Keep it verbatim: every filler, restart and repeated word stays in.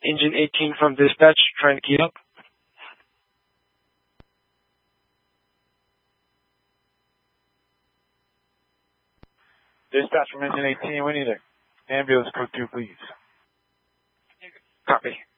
Engine eighteen from dispatch, trying to keep up. Dispatch from engine eighteen, we need an ambulance crew two, please. Copy.